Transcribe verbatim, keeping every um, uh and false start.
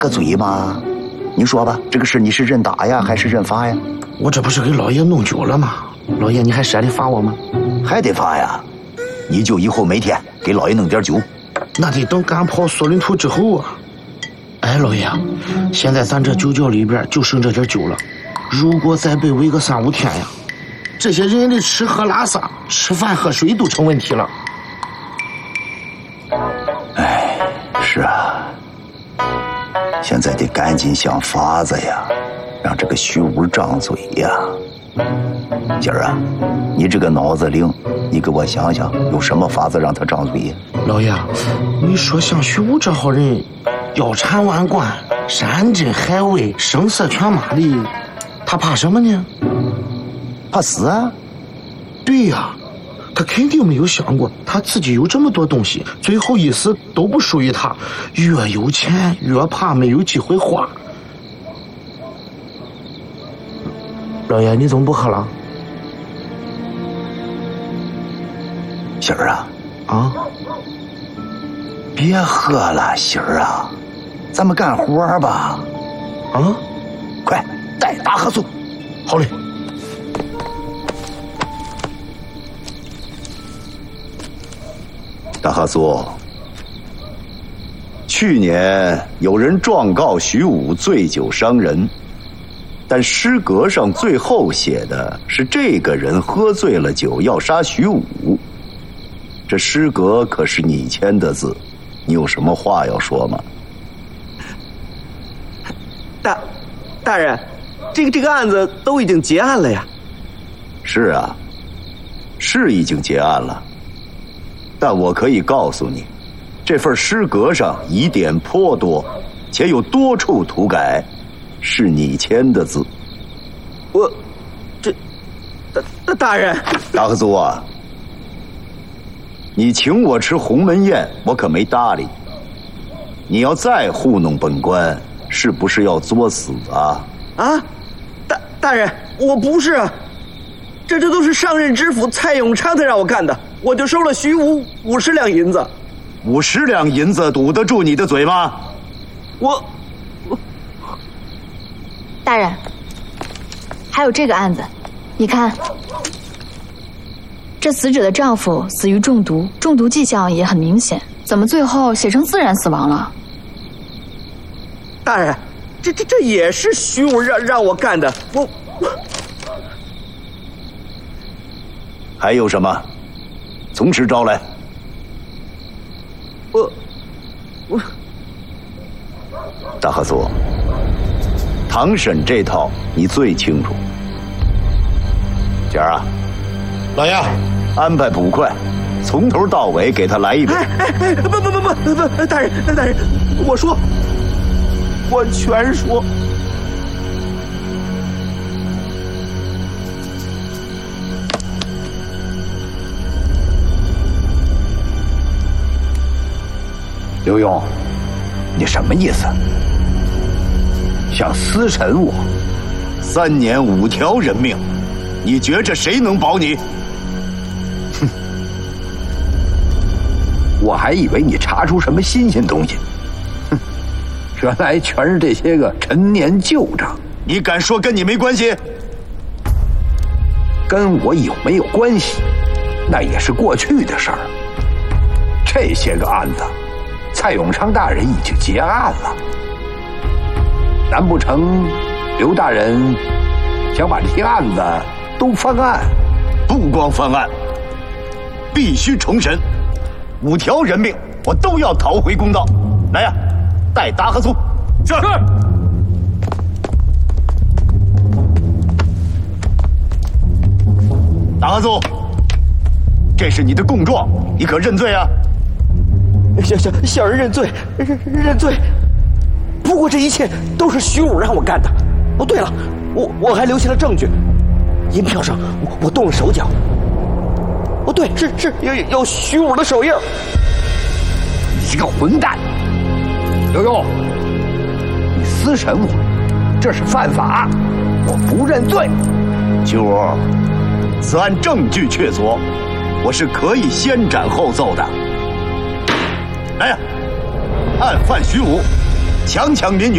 个嘴吗？你说吧，这个事你是认打呀，还是认罚呀？ 我这不是给老爷弄酒了吗？老爷，你还舍得罚我吗？ 还得罚呀！你就以后每天给老爷弄点酒。 那得等赶跑索伦图之后啊。哎，老爷，现在咱这酒窖里边就剩这点酒了，如果再被围个三五天呀，这些人的吃喝拉撒、吃饭喝水都成问题了。 哎，是啊，现在得赶紧想法子呀，让这个徐武张嘴呀。今儿啊，你这个脑子灵，你给我想想，有什么法子让他张嘴呀？ 老爷，你说像徐武这号人，腰缠万贯、山珍海味、声色犬马的，他怕什么呢？ 怕死啊！ 对呀，他肯定没有想过他自己有这么多东西，最后一死都不属于他。越有钱越怕没有机会花。老爷，你怎么不喝了？ 喜儿啊， 啊， 别喝了，喜儿啊，咱们干活吧。 啊， 快带大喝醋。 好嘞。 大哈苏，去年有人状告徐武醉酒伤人，但诗格上最后写的是这个人喝醉了酒要杀徐武。这诗格可是你签的字，你有什么话要说吗？ 大大人，这个这个案子都已经结案了呀。 是啊，是已经结案了。但我可以告诉你，这份诗格上疑点颇多，且有多处涂改，是你签的字。 我，这，大大大人， 大和族啊，你请我吃鸿门宴，我可没搭理。你要再糊弄本官，是不是要作死啊？ 啊，大大人，我不是啊，这这都是上任知府蔡永昌他让我干的。我就收了徐武五十两银子， 五十两银子堵得住你的嘴吗？ 我，我， 大人，还有这个案子，你看，这死者的丈夫死于中毒，中毒迹象也很明显，怎么最后写成自然死亡了？ 大人，这这这也是徐武让让我干的，我我。 还有什么？从实招来。 我我大和苏，堂审这套你最清楚。姐儿啊， 老爷， 安排捕快，从头到尾给他来一遍。 哎哎哎！不不不不不，大人大人，我说，我全说。 刘墉，你什么意思？想私审我？三年五条人命，你觉着谁能保你？哼！我还以为你查出什么新鲜东西，哼！原来全是这些个陈年旧账。你敢说跟你没关系？跟我有没有关系？那也是过去的事儿。这些个案子，蔡永昌大人已经结案了，难不成刘大人想把这些案子都翻案？不光翻案，必须重审，五条人命我都要讨回公道。来呀，带达和苏。是。达和苏，这是你的供状，你可认罪啊？ 小小小人认罪，认认罪。不过这一切都是徐武让我干的。哦，对了，我我还留下了证据，银票上我我动了手脚。哦，对，是是有有徐武的手印。 你是个混蛋，刘墉，你私审我，这是犯法，我不认罪。徐武，此案证据确凿，我是可以先斩后奏的。来呀，案犯徐武，强抢民女。